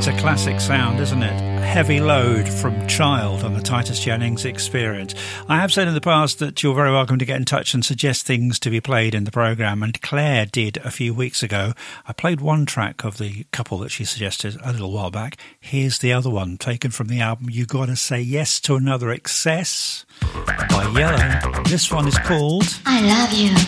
a classic sound, isn't it? Heavy Load from Child on the Titus Jennings Experience. I have said in the past that you're very welcome to get in touch and suggest things to be played in the programme, and Claire did a few weeks ago. I played one track of the couple that she suggested a little while back. Here's the other one, taken from the album You Gotta Say Yes to Another Excess by Yellow. This one is called I Love You.